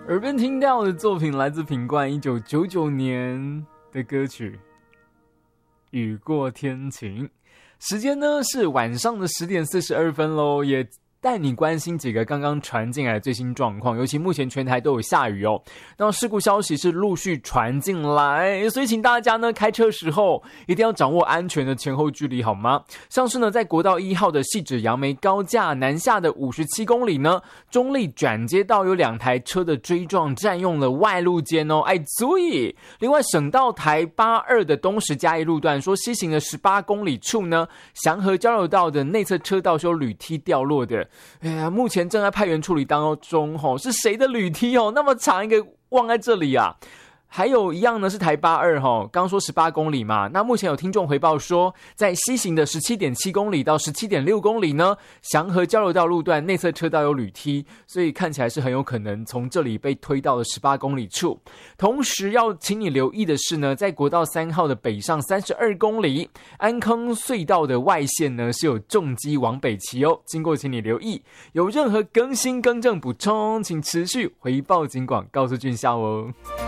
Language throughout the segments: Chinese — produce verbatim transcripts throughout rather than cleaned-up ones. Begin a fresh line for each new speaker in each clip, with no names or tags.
耳边听到的作品来自品冠一九九九年的歌曲《雨过天晴》，时间呢是晚上的十点四十二分咯，也带你关心几个刚刚传进来的最新状况，尤其目前全台都有下雨哦，那事故消息是陆续传进来，所以请大家呢开车时候一定要掌握安全的前后距离好吗？像是呢在国道一号的汐止杨梅高架南下的五十七公里呢，中立转接道有两台车的追撞占用了外路肩哦，哎注意！另外省道台八二的东石嘉义路段说西行的十八公里处呢，祥和交流道的内侧车道是有铝梯掉落的。哎呀，目前正在派员处理当中吼，是谁的铝梯哦？那么长一个忘在这里啊！还有一样呢，是台八二哈，刚说十八公里嘛，那目前有听众回报说，在西行的 十七点七公里到 十七点六公里呢，祥和交流道路段内侧车道有铝梯，所以看起来是很有可能从这里被推到了十八公里处。同时要请你留意的是呢，在国道三号的北上三十二公里，安坑隧道的外线呢是有重机往北骑哦，经过请你留意，有任何更新更正补充，请持续回报警广告诉俊孝哦。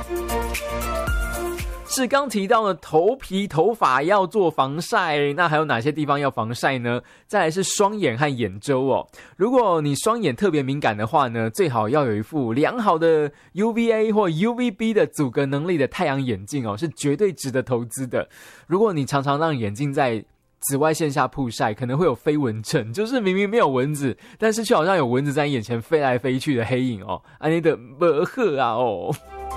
是刚提到的头皮头发要做防晒，那还有哪些地方要防晒呢？再来是双眼和眼周哦，如果你双眼特别敏感的话呢，最好要有一副良好的 U V A 或 U V B 的阻隔能力的太阳眼镜哦，是绝对值得投资的。如果你常常让眼镜在紫外线下曝晒，可能会有飞蚊症，就是明明没有蚊子，但是却好像有蚊子在眼前飞来飞去的黑影哦，安尼的不好啊哦。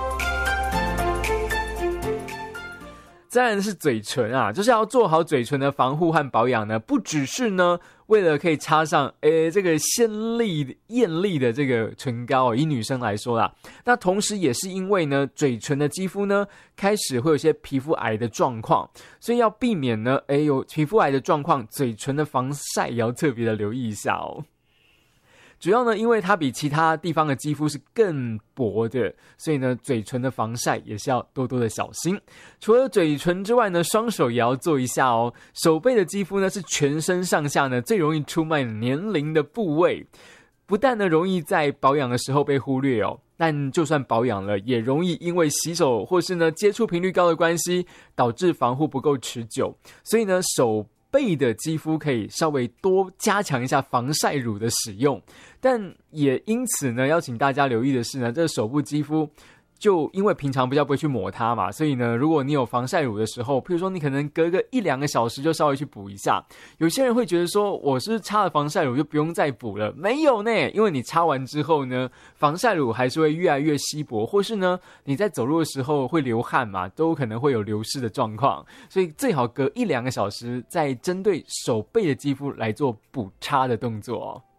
再来是嘴唇啊，就是要做好嘴唇的防护和保养呢，不只是呢为了可以插上诶这个鲜丽艳丽的这个唇膏哦，以女生来说啦，那同时也是因为呢嘴唇的肌肤呢开始会有些皮肤癌的状况，所以要避免呢诶有皮肤癌的状况，嘴唇的防晒也要特别的留意一下哦。主要呢因为它比其他地方的肌肤是更薄的，所以呢嘴唇的防晒也是要多多的小心。除了嘴唇之外呢，双手也要做一下哦。手背的肌肤呢是全身上下呢最容易出卖年龄的部位，不但呢容易在保养的时候被忽略哦，但就算保养了也容易因为洗手或是呢接触频率高的关系导致防护不够持久，所以呢手背的肌肤可以稍微多加强一下防晒乳的使用，但也因此呢要请大家留意的是呢，这个手部肌肤就因为平常比较不会去抹它嘛，所以呢如果你有防晒乳的时候，譬如说你可能隔个一两个小时就稍微去补一下，有些人会觉得说我是擦了防晒乳就不用再补了，没有呢，因为你擦完之后呢防晒乳还是会越来越稀薄，或是呢你在走路的时候会流汗嘛，都可能会有流失的状况，所以最好隔一两个小时再针对手背的肌肤来做补擦的动作哦。